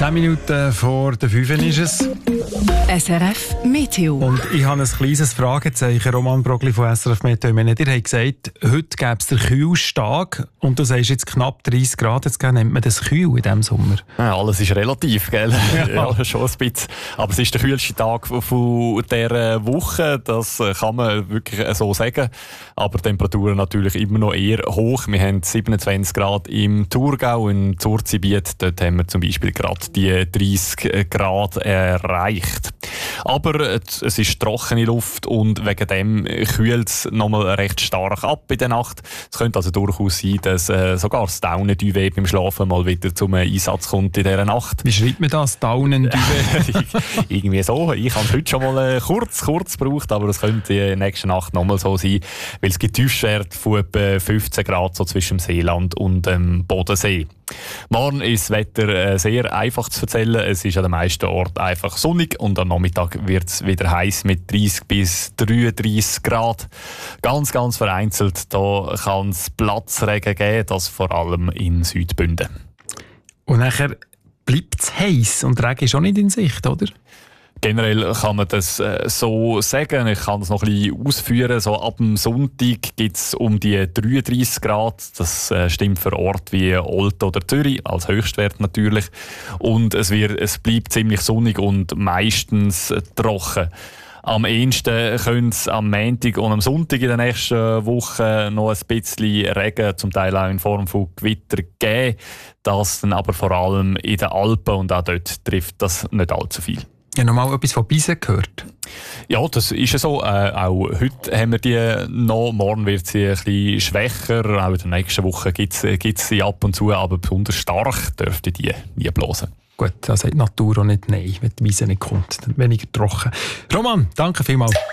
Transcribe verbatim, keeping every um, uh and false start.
Zehn Minuten vor der fünf ist es. S R F Meteo. Und ich habe ein kleines Fragezeichen, Roman Brogli von S R F Meteo. Ich meine, ihr habt gesagt, heute gäbe es den Kühlstag und du sagst jetzt knapp dreißig Grad. Jetzt nennt man das kühl in diesem Sommer. Ja, alles ist relativ, gell? Ja. Ja, schon ein bisschen. Aber es ist der kühlste Tag von dieser Woche, das kann man wirklich so sagen. Aber die Temperaturen natürlich immer noch eher hoch. Wir haben siebenundzwanzig Grad im Thurgau, im Zurzibiet. Dort haben wir zum Beispiel gerade die dreißig Grad erreicht. Aber es ist trockene Luft und wegen dem kühlt es nochmal recht stark ab in der Nacht. Es könnte also durchaus sein, dass äh, sogar das Daunenduvet beim Schlafen mal wieder zum Einsatz kommt in dieser Nacht. Wie schreibt man das? Daunenduvet? Irgendwie so. Ich habe es heute schon mal äh, kurz, kurz gebraucht, aber es könnte in der nächsten Nacht nochmal so sein, weil es gibt Tiefstwerte von etwa fünfzehn Grad so zwischen dem Seeland und dem Bodensee. Morgen ist das Wetter äh, sehr einfach zu erzählen. Es ist an den meisten Orten einfach sonnig und am Nachmittag wird es wieder heiß mit dreißig bis dreiunddreißig Grad. Ganz, ganz vereinzelt da kann es Platzregen geben, das vor allem in Südbünden. Und nachher bleibt es heiß und Regen ist auch nicht in Sicht, oder? Generell kann man das äh, so sagen. Ich kann das noch ein bisschen ausführen. So ab dem Sonntag gibt es um die dreiunddreißig Grad. Das äh, stimmt für Orte wie Olten oder Zürich, als Höchstwert natürlich. Und es, wird, es bleibt ziemlich sonnig und meistens äh, trocken. Am ehesten könnte es am Montag und am Sonntag in der nächsten Woche noch ein bisschen Regen, zum Teil auch in Form von Gewitter geben. Das dann aber vor allem in den Alpen und auch dort trifft das nicht allzu viel. Ja, noch mal etwas von Bisen gehört. Ja, das ist ja so. Äh, auch heute haben wir die noch. Morgen wird sie ein bisschen schwächer. Auch in der nächsten Woche gibt es sie ab und zu. Aber besonders stark dürfte die nie blosen. Gut, da sagt die Natur auch nicht nein, wenn die Wiese nicht kommt. Dann weniger trocken. Roman, danke vielmals.